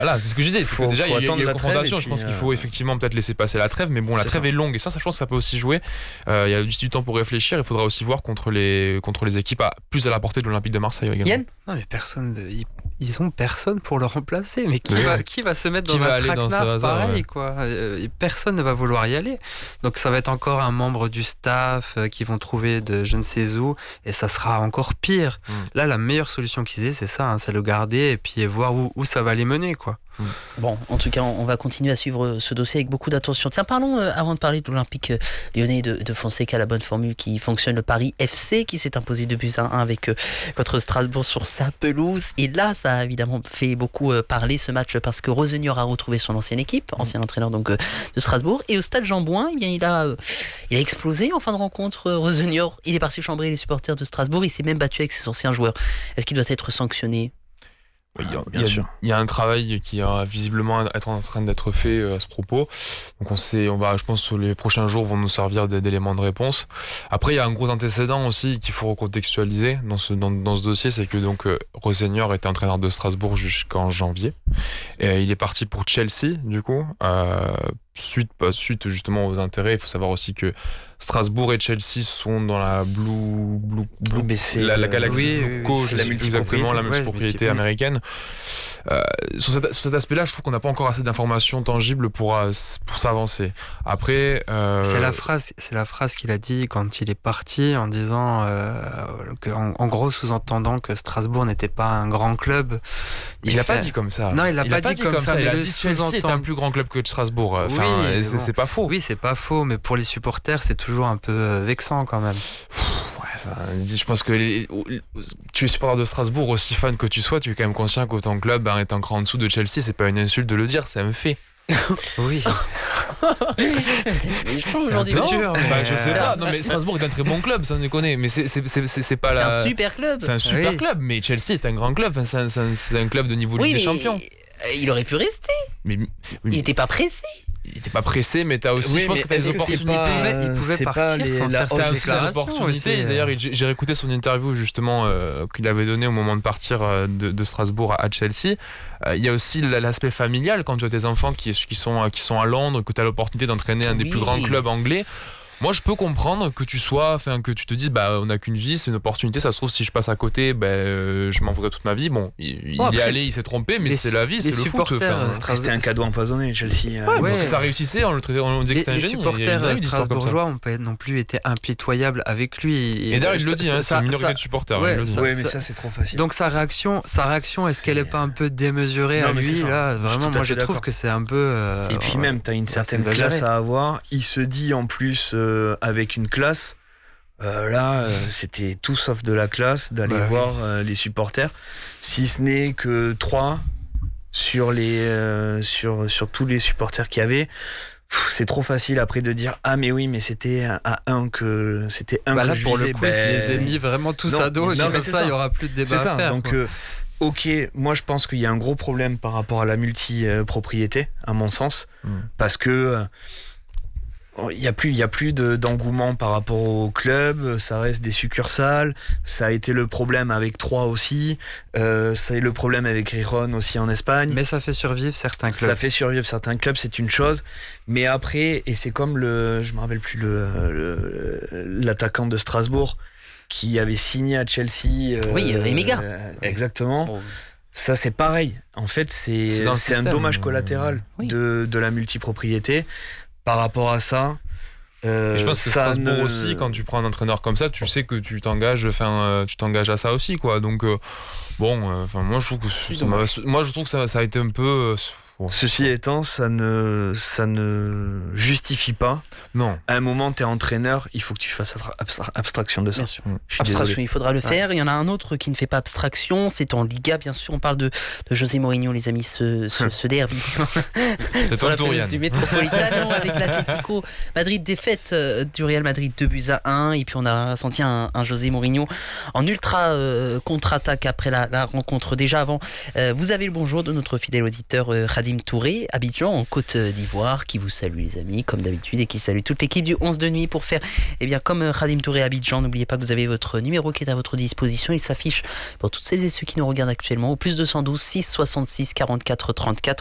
Voilà, c'est ce que je disais. Faut déjà, il y a attendre une la confrontation. trêve, Je pense qu'il faut effectivement peut-être laisser passer la trêve, mais bon, la trêve est longue et ça, je pense que ça peut aussi jouer. Il y a du temps pour réfléchir. Il faudra aussi voir contre les équipes plus à la portée de l'Olympique de Marseille également. Yann ? Non, mais ils ont personne pour le remplacer. Mais qui va se mettre dans un traquenard pareil, quoi. Personne ne va vouloir y aller. Donc ça va être encore un membre du staff qui vont trouver de je ne sais où, et ça sera encore pire. Là, la meilleure solution qu'ils aient, c'est ça, hein, c'est le garder et puis voir où ça va les mener, quoi. Bon, en tout cas, on va continuer à suivre ce dossier avec beaucoup d'attention. Tiens, parlons, avant de parler de l'Olympique lyonnais de Fonseca, la bonne formule qui fonctionne, le Paris FC, qui s'est imposé 2-1 avec contre Strasbourg sur sa pelouse. Et là, ça a évidemment fait beaucoup parler ce match parce que Rosenior a retrouvé son ancienne équipe, ancien entraîneur donc de Strasbourg. Et au stade Jean-Bouin, eh bien, il a explosé en fin de rencontre. Rosenior, il est parti chambrer les supporters de Strasbourg. Il s'est même battu avec ses anciens joueurs. Est-ce qu'il doit être sanctionné ? Oui, il y a un travail qui va visiblement être en train d'être fait à ce propos. Donc je pense que les prochains jours vont nous servir d'éléments de réponse. Après, il y a un gros antécédent aussi qu'il faut recontextualiser dans ce dossier, c'est que donc Rosenior était entraîneur de Strasbourg jusqu'en janvier. Et il est parti pour Chelsea, du coup. Suite justement aux intérêts, il faut savoir aussi que Strasbourg et Chelsea sont dans la la galaxie Blue Co, c'est la multipropriété américaine. Sur cet aspect-là, je trouve qu'on n'a pas encore assez d'informations tangibles pour s'avancer. Après, c'est la phrase qu'il a dit quand il est parti, en disant en gros sous-entendant que Strasbourg n'était pas un grand club. Il l'a pas dit comme ça. Non, il l'a pas dit comme ça. Il a dit Chelsea est un plus grand club que Strasbourg. C'est pas faux. Oui, c'est pas faux, mais pour les supporters, c'est toujours un peu vexant quand même. Je pense que tu es supporter de Strasbourg, aussi fan que tu sois, tu es quand même conscient que ton club est encore en dessous de Chelsea. C'est pas une insulte de le dire, c'est un fait. Oui. Je pense aujourd'hui. Je sais pas. Non, mais Strasbourg est un très bon club, sans déconner. Mais c'est pas C'est un super club. C'est un super club, mais Chelsea est un grand club. Enfin, c'est un club de niveau Ligue des Champions. Il aurait pu rester. Il n'était pas pressé. Il n'était pas pressé, mais t'as aussi, je pense que t'as des opportunités. Il pouvait partir sans faire cette déclaration aussi. D'ailleurs, j'ai réécouté son interview justement qu'il avait donné au moment de partir de Strasbourg à Chelsea. Il y a aussi l'aspect familial quand tu as tes enfants qui sont à Londres, que tu as l'opportunité d'entraîner un des plus grands clubs anglais. Moi, je peux comprendre que que tu te dises, on n'a qu'une vie, c'est une opportunité. Ça se trouve, si je passe à côté, je m'en voudrais toute ma vie. Bon, il est allé, il s'est trompé, mais c'est la vie, c'est le foot. C'était un cadeau empoisonné, Chelsea. Si ça réussissait, on disait que c'était un génie. Les supporters strasbourgeois n'ont pas non plus été impitoyables avec lui. Et d'ailleurs, il le dit, c'est une minorité de supporters. Oui, mais ça, c'est trop facile. Donc sa réaction, est-ce qu'elle n'est pas un peu démesurée à lui là ? Vraiment, moi, je trouve que c'est un peu. Et puis même, tu as une certaine classe à avoir. Il se dit en plus. Avec une classe, c'était tout sauf de la classe d'aller voir les supporters, si ce n'est que 3 sur tous les supporters qu'il y avait. C'est trop facile après de dire mais c'était à un que c'était un que là je pour visais. le coup, je les ai mis vraiment tous à dos. Non, mais ça, il y aura plus de débat. C'est ça. À faire, donc ok, moi je pense qu'il y a un gros problème par rapport à la multipropriété, à mon sens, parce que il y a plus d'engouement par rapport au club, ça reste des succursales, ça a été le problème avec Troyes aussi, ça a le problème avec Rijon aussi en Espagne. Mais ça fait survivre certains clubs. C'est une chose, mais après, et c'est comme je me rappelle plus l'attaquant de Strasbourg qui avait signé à Chelsea. Emega. Exactement. Bon. Ça c'est pareil. En fait, c'est un dommage collatéral de la multipropriété. Par rapport à ça, et je pense que Strasbourg aussi, quand tu prends un entraîneur comme ça, tu sais que tu t'engages à ça aussi, quoi. Donc moi je trouve que ça a été un peu. Ceci étant, ça ne justifie pas. Non. À un moment, t'es entraîneur, il faut que tu fasses abstraction de ça. Bien sûr. Abstraction, il faudra le faire. Il y en a un autre qui ne fait pas abstraction, c'est en Liga, bien sûr. On parle de José Mourinho, les amis, ce derby. C'est ton tour, Yann. Du Metropolitano avec l'Atlético Madrid, défaite du Real Madrid 2-1. Et puis on a senti un José Mourinho en ultra contre-attaque après la la rencontre. Déjà avant, vous avez le bonjour de notre fidèle auditeur Khadim Touré, Abidjan en Côte d'Ivoire, qui vous salue les amis comme d'habitude et qui salue toute l'équipe du 11 de nuit pour faire comme Khadim Touré Abidjan. N'oubliez pas que vous avez votre numéro qui est à votre disposition. Il s'affiche pour toutes celles et ceux qui nous regardent actuellement au +212 6 66 44 34.